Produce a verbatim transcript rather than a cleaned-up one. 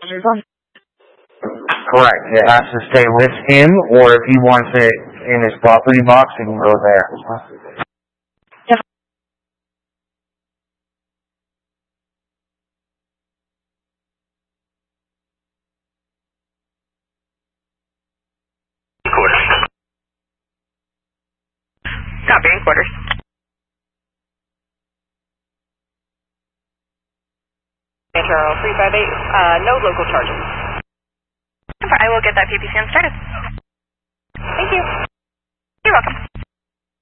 Correct. It has to stay with him, or if he wants it in his property box, he can go there. Copy, in quarters. Metro three five eight, uh, no local charges. I will get that P P C M started. Thank you. You're welcome.